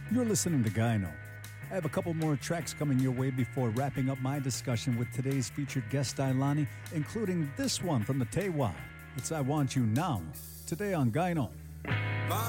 You're listening to Gyno. I have a couple more tracks coming your way before wrapping up my discussion with today's featured guest, Ailani, including this one from the Tewa. It's I Want You Now, today on Gyno.